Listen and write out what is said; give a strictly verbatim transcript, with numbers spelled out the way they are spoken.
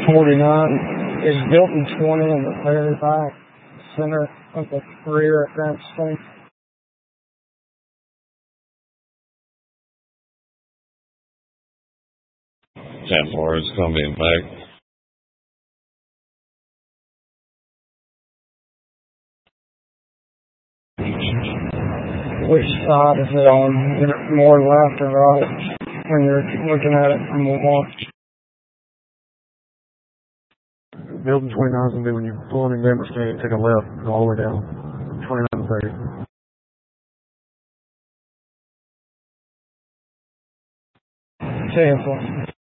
forty-nine is built in twenty in the very back center of the rear at Grant State. ten four is going to be in back. Which side is it on? Is it more left or right when you're looking at it from the wall? Building twenty-nine is going to be when you're pulling in Denver State, take a left, go all the way down. twenty-nine and thirty. ten four.